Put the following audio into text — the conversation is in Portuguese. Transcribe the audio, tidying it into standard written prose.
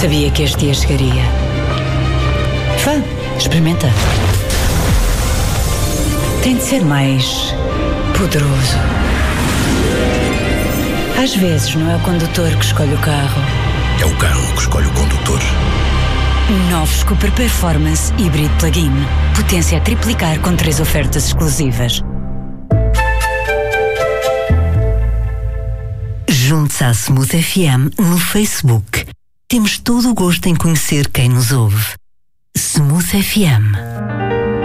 Sabia que este dia chegaria. Vá, experimenta. Tem de ser mais poderoso. Às vezes não é o condutor que escolhe o carro. É o carro que escolhe o condutor. Novos Cooper Performance Hybrid Plug-in. Potência a triplicar com 3 ofertas exclusivas. Junte-se à Smooth FM no Facebook. Temos todo o gosto em conhecer quem nos ouve. Smooth FM.